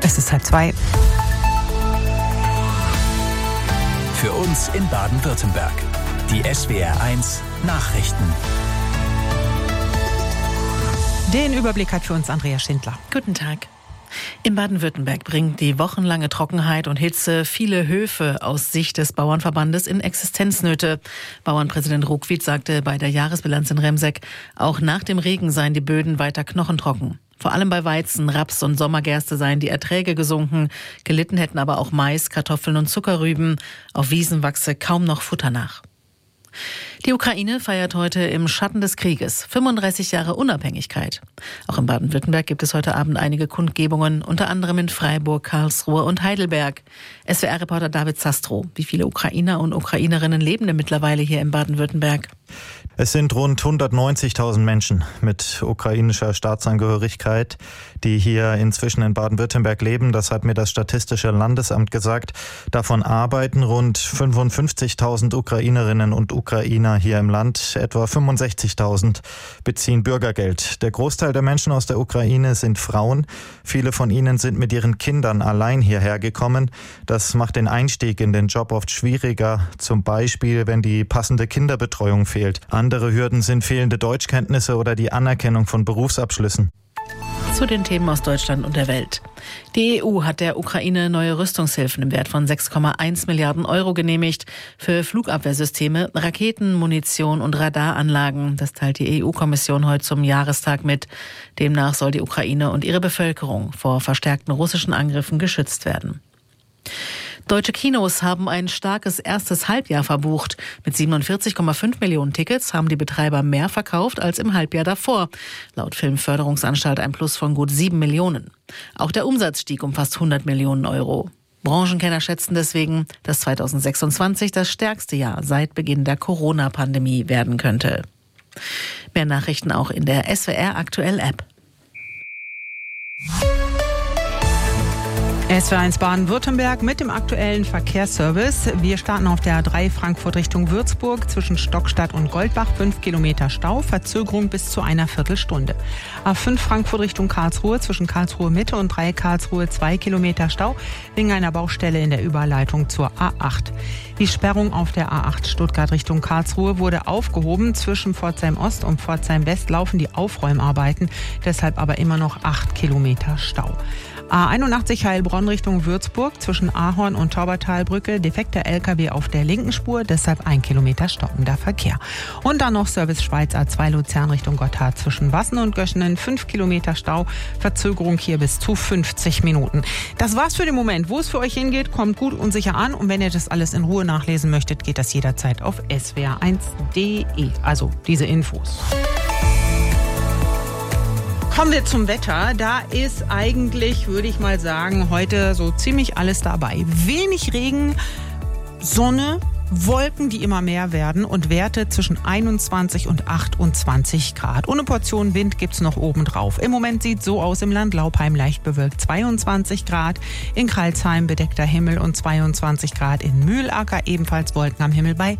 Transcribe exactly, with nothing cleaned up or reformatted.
Es ist halb zwei. Für uns in Baden-Württemberg. Die S W R eins Nachrichten. Den Überblick hat für uns Andrea Schindler. Guten Tag. In Baden-Württemberg bringt die wochenlange Trockenheit und Hitze viele Höfe aus Sicht des Bauernverbandes in Existenznöte. Bauernpräsident Ruckwied sagte bei der Jahresbilanz in Remseck, auch nach dem Regen seien die Böden weiter knochentrocken. Vor allem bei Weizen, Raps und Sommergerste seien die Erträge gesunken. Gelitten hätten aber auch Mais, Kartoffeln und Zuckerrüben. Auf Wiesen wachse kaum noch Futter nach. Die Ukraine feiert heute im Schatten des Krieges fünfunddreißig Jahre Unabhängigkeit. Auch in Baden-Württemberg gibt es heute Abend einige Kundgebungen, unter anderem in Freiburg, Karlsruhe und Heidelberg. S W R-Reporter David Zastrow. Wie viele Ukrainer und Ukrainerinnen leben denn mittlerweile hier in Baden-Württemberg? Es sind rund hundertneunzigtausend Menschen mit ukrainischer Staatsangehörigkeit, die hier inzwischen in Baden-Württemberg leben. Das hat mir das Statistische Landesamt gesagt. Davon arbeiten rund fünfundfünfzigtausend Ukrainerinnen und Ukrainer hier im Land. Etwa fünfundsechzigtausend beziehen Bürgergeld. Der Großteil der Menschen aus der Ukraine sind Frauen. Viele von ihnen sind mit ihren Kindern allein hierher gekommen. Das macht den Einstieg in den Job oft schwieriger. Zum Beispiel, wenn die passende Kinderbetreuung fehlt. Andere Hürden sind fehlende Deutschkenntnisse oder die Anerkennung von Berufsabschlüssen. Zu den Themen aus Deutschland und der Welt. Die E U hat der Ukraine neue Rüstungshilfen im Wert von sechs Komma eins Milliarden Euro genehmigt für Flugabwehrsysteme, Raketen, Munition und Radaranlagen. Das teilt die E U-Kommission heute zum Jahrestag mit. Demnach soll die Ukraine und ihre Bevölkerung vor verstärkten russischen Angriffen geschützt werden. Deutsche Kinos haben ein starkes erstes Halbjahr verbucht. Mit siebenundvierzig Komma fünf Millionen Tickets haben die Betreiber mehr verkauft als im Halbjahr davor. Laut Filmförderungsanstalt ein Plus von gut sieben Millionen. Auch der Umsatz stieg um fast hundert Millionen Euro. Branchenkenner schätzen deswegen, dass zweitausendsechsundzwanzig das stärkste Jahr seit Beginn der Corona-Pandemie werden könnte. Mehr Nachrichten auch in der S W R Aktuell App. S W R eins Baden-Württemberg mit dem aktuellen Verkehrsservice. Wir starten auf der A drei Frankfurt Richtung Würzburg zwischen Stockstadt und Goldbach. fünf Kilometer Stau, Verzögerung bis zu einer Viertelstunde. A fünf Frankfurt Richtung Karlsruhe zwischen Karlsruhe Mitte und drei Karlsruhe zwei Kilometer Stau wegen einer Baustelle in der Überleitung zur A acht. Die Sperrung auf der A acht Stuttgart Richtung Karlsruhe wurde aufgehoben. Zwischen Pforzheim Ost und Pforzheim West laufen die Aufräumarbeiten, deshalb aber immer noch acht Kilometer Stau. A einundachtzig Heilbronn Richtung Würzburg zwischen Ahorn und Taubertalbrücke. Defekter L K W auf der linken Spur, deshalb ein Kilometer stockender Verkehr. Und dann noch Service Schweiz A zwei Luzern Richtung Gotthard zwischen Wassen und Göschenen. fünf Kilometer Stau, Verzögerung hier bis zu fünfzig Minuten. Das war's für den Moment. Wo es für euch hingeht, kommt gut und sicher an. Und wenn ihr das alles in Ruhe nachlesen möchtet, geht das jederzeit auf S W R eins Punkt D E. Also diese Infos. Kommen wir zum Wetter. Da ist eigentlich, würde ich mal sagen, heute so ziemlich alles dabei. Wenig Regen, Sonne, Wolken, die immer mehr werden und Werte zwischen einundzwanzig und achtundzwanzig Grad. Ohne Portion Wind gibt's noch oben drauf. Im Moment sieht so aus im Land Laupheim leicht bewölkt zweiundzwanzig Grad, in Crailsheim bedeckter Himmel und zweiundzwanzig Grad in Mühlacker, ebenfalls Wolken am Himmel bei